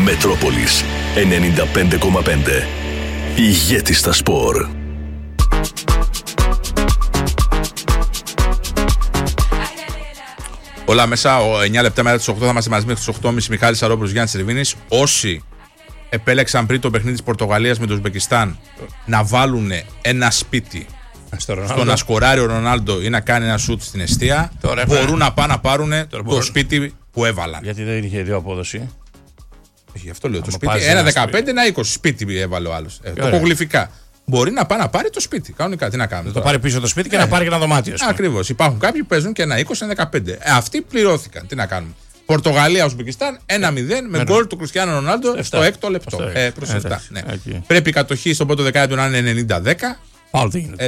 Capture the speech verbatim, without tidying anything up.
Μετρόπολης ενενήντα πέντε κόμμα πέντε. Ηγέτης στα σπορ. Όλα μέσα, εννιά λεπτά μετά τις οκτώ θα είμαστε μαζί μέχρι τις οκτώ και μισή. Μιχάλης Σαρόπουλος, Γιάννης Σερβίνης. Όσοι επέλεξαν πριν το παιχνίδι της Πορτογαλίας με το Ουσμπεκιστάν να βάλουν ένα σπίτι στο, στο να σκοράρει ο Ρονάλντο ή να κάνει ένα σουτ στην εστία, τώρα μπορούν έπαι... να πάνε να πάρουν το μπορούν... σπίτι που έβαλαν. Γιατί δεν είχε δύο απόδοση. Γι' αυτό λέω. Το σπίτι ένα δεκαπέντε, ένα είκοσι σπίτι έβαλε ο άλλος. Ε, τοπογλυφικά. Μπορεί να πάει να πάρει το σπίτι. Κανονικά, τι να κάνουμε. Να το πάρει πίσω το σπίτι και ε, να πάρει και ένα δωμάτιο. Ακριβώς. Υπάρχουν κάποιοι που παίζουν και ένα είκοσι, ένα δεκαπέντε. Ε, αυτοί πληρώθηκαν. Τι να κάνουμε. Πορτογαλία, Ουσμπεκιστάν, ένα μηδέν με γκολ του Κριστιάνο Ρονάλντο στο έκτο λεπτό. Ε, προς εφτά. Ναι. Πρέπει η κατοχή στο πρώτο δεκάλεπτο να είναι ενενήντα δέκα. Πάλι τι γίνεται.